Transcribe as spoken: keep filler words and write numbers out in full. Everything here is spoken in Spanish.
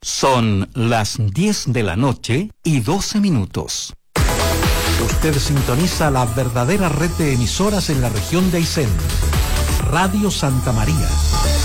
Son las diez de la noche y doce minutos. Usted sintoniza la verdadera red de emisoras en la región de Aysén. Radio Santa María,